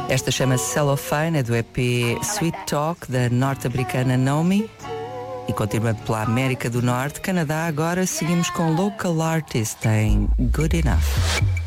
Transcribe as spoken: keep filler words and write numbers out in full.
Esta chama-se Cellophane, é do E P Sweet Talk, da norte-americana Naomi. E continuando pela América do Norte, Canadá, agora seguimos com Local Artist em Good Enough.